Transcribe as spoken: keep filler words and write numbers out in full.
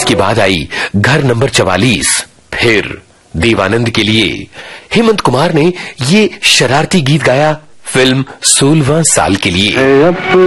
उसके बाद आई घर नंबर चवालीस। फिर देवानंद के लिए हेमंत कुमार ने ये शरारती गीत गाया फिल्म सोलहवां साल के लिए।